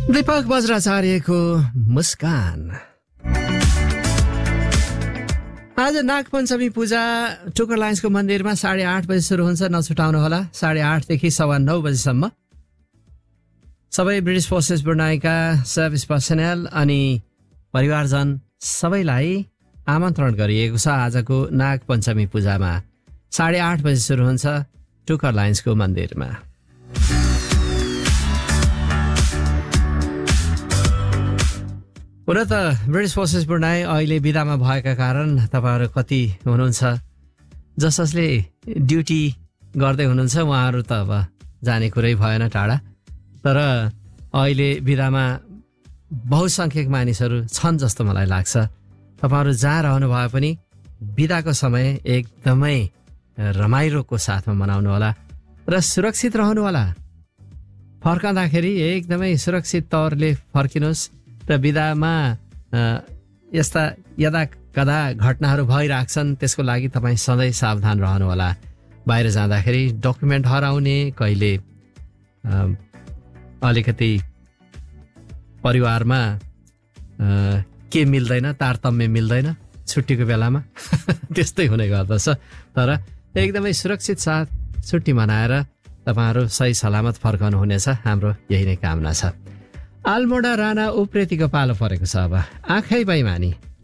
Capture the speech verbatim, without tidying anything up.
दीपक बज्राचार्यको मुस्कान। आज नागपञ्चमी पूजा टुकर लाइन्सको मन्दिरमा साढे आठ बजी सुरु हुन्छ, नछुटाउनुहोला। साढे आठदेखि सवा नौ बजीसम्म सबै ब्रिटिस फोर्सेस ब्रुनाईका सर्भिस पर्सनल अनि परिवारजन सबैलाई आमन्त्रण गरिएको छ। आजको नागपञ्चमी पूजामा साढे आठ बजी सुरु हुन्छ टुकर लाइन्सको मन्दिरमा। हुन त ब्रिटिस फोर्सेस ब्रुनाई अहिले बिदामा भएका कारण तपाईँहरू कति हुनुहुन्छ जस जसले ड्युटी गर्दै हुनुहुन्छ उहाँहरू त अब जाने कुरै भएन टाढा। तर अहिले बिदामा बहुसङ्ख्यक मानिसहरू छन् जस्तो मलाई लाग्छ। तपाईँहरू जहाँ रहनु भए पनि बिदाको समय एकदमै रमाइलोको साथमा मनाउनु होला र सुरक्षित रहनु होला। फर्काउँदाखेरि एकदमै सुरक्षित तौरले फर्किनुहोस् र बिदामा यस्ता यदा कदा घटनाहरू भइराख्छन्, त्यसको लागि तपाईँ सधैँ सावधान रहनुहोला। बाहिर जाँदाखेरि डकुमेन्ट हराउने, कहिले अलिकति परिवारमा के मिल्दैन, तारतम्य मिल्दैन छुट्टीको बेलामा त्यस्तै हुने गर्दछ। तर एकदमै सुरक्षित साथ छुट्टी मनाएर तपाईँहरू सही सलामत फर्काउनु हुनेछ, हाम्रो यही नै कामना छ। आलमोडा राणा उप्रेतीको पालो परेको छ। अब आँखै बैमानी